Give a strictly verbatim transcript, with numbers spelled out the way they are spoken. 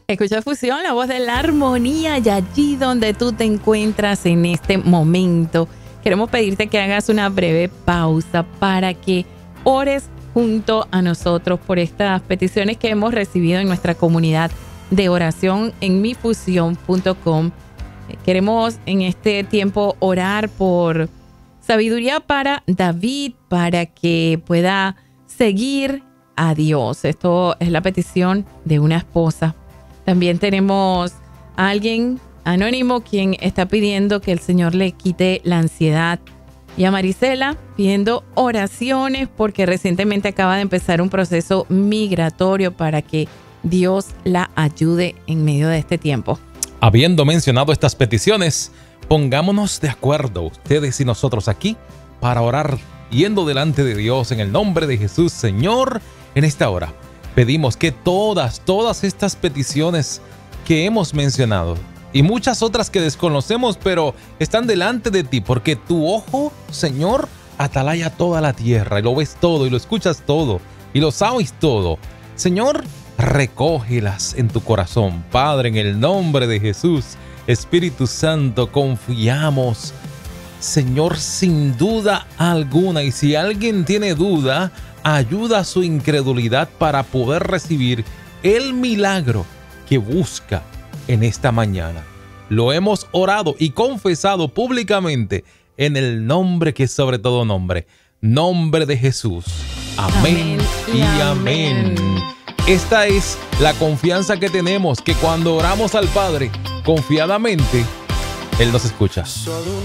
Escucha Fusión, la voz de la armonía, y allí donde tú te encuentras en este momento, queremos pedirte que hagas una breve pausa para que ores junto a nosotros por estas peticiones que hemos recibido en nuestra comunidad de oración en mi fusión punto com. Queremos en este tiempo orar por sabiduría para David, para que pueda seguir a Dios. Esto es la petición de una esposa. También tenemos a alguien anónimo quien está pidiendo que el Señor le quite la ansiedad. Y a Marisela pidiendo oraciones porque recientemente acaba de empezar un proceso migratorio para que Dios la ayude en medio de este tiempo. Habiendo mencionado estas peticiones, pongámonos de acuerdo ustedes y nosotros aquí para orar yendo delante de Dios en el nombre de Jesús. Señor, en esta hora pedimos que todas, todas estas peticiones que hemos mencionado y muchas otras que desconocemos, pero están delante de ti, porque tu ojo, Señor, atalaya toda la tierra y lo ves todo y lo escuchas todo y lo sabes todo. Señor, recógelas en tu corazón, Padre, en el nombre de Jesús. Espíritu Santo, confiamos, Señor, sin duda alguna. Y si alguien tiene duda, ayuda a su incredulidad para poder recibir el milagro que busca en esta mañana. Lo hemos orado y confesado públicamente en el nombre que es sobre todo nombre, nombre de Jesús. Amén, amén y amén. amén. Esta es la confianza que tenemos, que cuando oramos al Padre confiadamente, Él nos escucha.